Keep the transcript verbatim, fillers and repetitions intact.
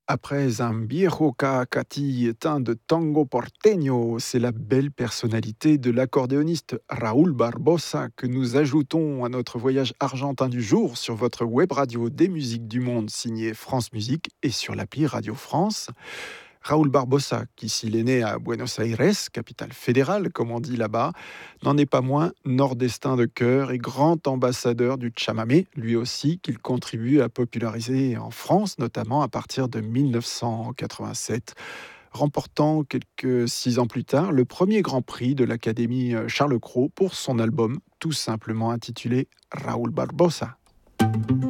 Après un viejo cacati teint de tango porteño, c'est la belle personnalité de l'accordéoniste Raúl Barbosa que nous ajoutons à notre voyage argentin du jour sur votre web radio des musiques du monde signée France Musique et sur l'appli Radio France. Raúl Barbosa, qui s'il est né à Buenos Aires, capitale fédérale comme on dit là-bas, n'en est pas moins nordestin de cœur et grand ambassadeur du chamamé, lui aussi, qu'il contribue à populariser en France, notamment à partir de mille neuf cent quatre-vingt-sept, remportant quelques six ans plus tard le premier Grand Prix de l'Académie Charles Cros pour son album tout simplement intitulé Raúl Barbosa.